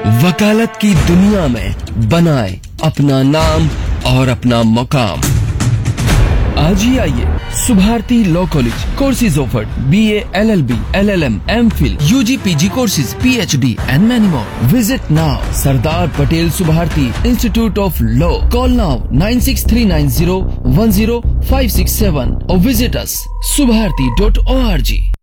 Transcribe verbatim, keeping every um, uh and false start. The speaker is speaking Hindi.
वकालत की दुनिया में बनाए अपना नाम और अपना मुकाम। आज ही आइए Subharti law college. Courses offered B A, L L B, L L M, M Phil, you ji, P G courses, P H D and many more. Visit now Sardar Patel Subharti Institute of Law. Call now nine six three nine zero one zero five six seven or visit us subharti dot org.